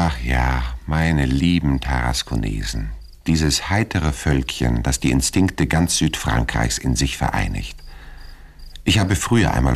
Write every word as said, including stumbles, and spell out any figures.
Ach ja, meine lieben Tarasconesen. Dieses heitere Völkchen, das die Instinkte ganz Südfrankreichs in sich vereinigt. Ich habe früher einmal